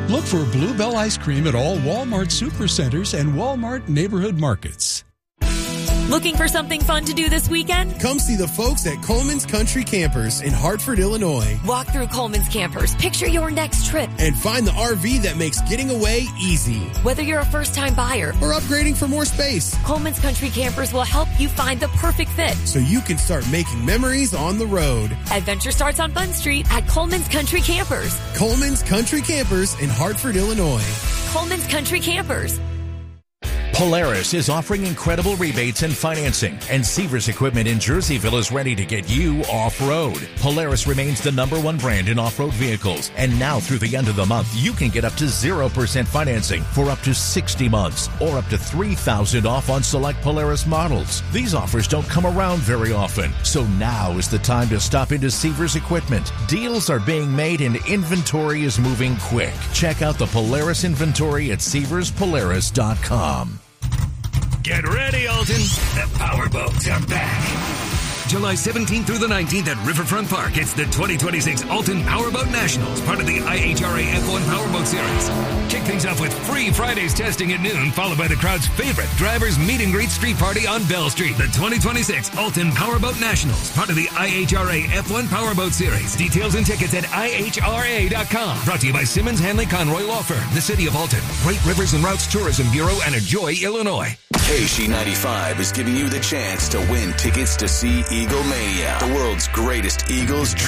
Look for Bluebell Ice Cream at all Walmart Supercenters and Walmart Neighborhood Markets. Looking for something fun to do this weekend? Come see the folks at Coleman's Country Campers in Hartford, Illinois. Walk through Coleman's Campers, picture your next trip, and find the RV that makes getting away easy. Whether you're a first-time buyer or upgrading for more space, Coleman's Country Campers will help you find the perfect fit so you can start making memories on the road. Adventure starts on Bun Street at Coleman's Country Campers. Coleman's Country Campers in Hartford, Illinois. Coleman's Country Campers. Polaris is offering incredible rebates and financing, and Severs Equipment in Jerseyville is ready to get you off-road. Polaris remains the #1 brand in off-road vehicles, and now through the end of the month, you can get up to 0% financing for up to 60 months, or up to $3,000 off on select Polaris models. These offers don't come around very often, so now is the time to stop into Severs Equipment. Deals are being made and inventory is moving quick. Check out the Polaris inventory at SeversPolaris.com. Get ready, Alton. The powerboats are back. July 17th through the 19th at Riverfront Park. It's the 2026 Alton Powerboat Nationals, part of the IHRA F1 Powerboat Series. Kick things off with free Fridays testing at noon, followed by the crowd's favorite drivers meet and greet street party on Bell Street. The 2026 Alton Powerboat Nationals, part of the IHRA F1 Powerboat Series. Details and tickets at IHRA.com. Brought to you by Simmons Hanley Conroy Law Firm, the City of Alton, Great Rivers and Routes Tourism Bureau, and Enjoy, Illinois. KC95 is giving you the chance to win tickets to see Eagle Mania, the world's greatest Eagles